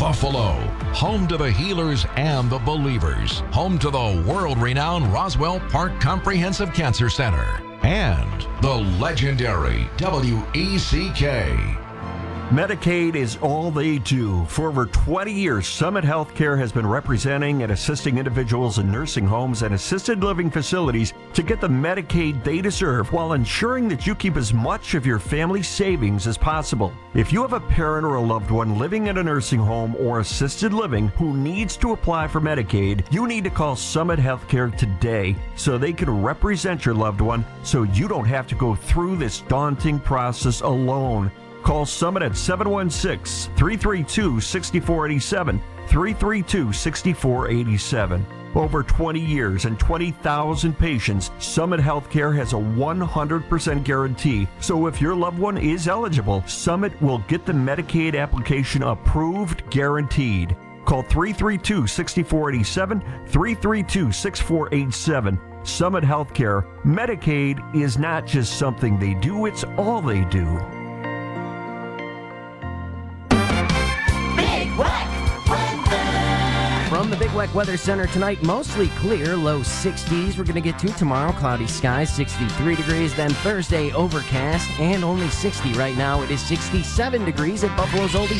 Buffalo, home to the healers and the believers, home to the world-renowned Roswell Park Comprehensive Cancer Center, and the legendary WECK. Medicaid is all they do. For over 20 years, Summit Healthcare has been representing and assisting individuals in nursing homes and assisted living facilities to get the Medicaid they deserve while ensuring that you keep as much of your family's savings as possible. If you have a parent or a loved one living in a nursing home or assisted living who needs to apply for Medicaid, you need to call Summit Healthcare today so they can represent your loved one so you don't have to go through this daunting process alone. Call Summit at 716-332-6487, 332-6487. Over 20 years and 20,000 patients, Summit Healthcare has a 100% guarantee. So if your loved one is eligible, Summit will get the Medicaid application approved, guaranteed. Call 332-6487, 332-6487. Summit Healthcare. Medicaid is not just something they do, it's all they do. From the Big Weck Weather Center tonight, mostly clear, low 60s. We're going to get to tomorrow, cloudy skies, 63 degrees. Then Thursday, overcast and only 60 right now. It is 67 degrees at Buffalo's Oldie